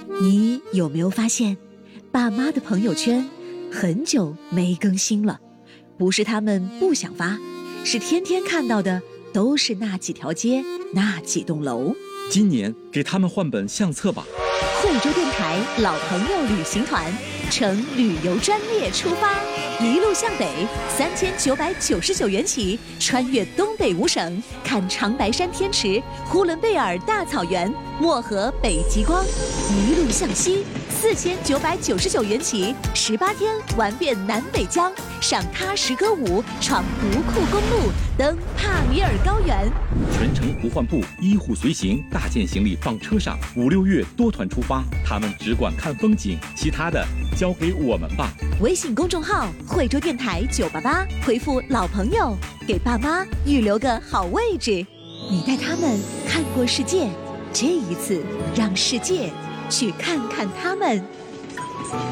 你有没有发现，爸妈的朋友圈很久没更新了？不是他们不想发，是天天看到的都是那几条街、那几栋楼。 今年给他们换本相册吧。 惠州电台老朋友旅行团乘旅游专列出发，一路向北，3999元起，穿越东北5省，看长白山天池、呼伦贝尔大草原、漠河北极光；一路向西，4999元起，18天玩遍南北疆，上喀什歌舞，闯独库公路，登帕米尔高原。 全程不换布，医护随行，大件行李放车上。5、6月多团出发，他们只管看风景，其他的交给我们吧。 微信公众号惠州电台988，回复老朋友，给爸妈预留个好位置。你带他们看过世界，这一次让世界去看看他们。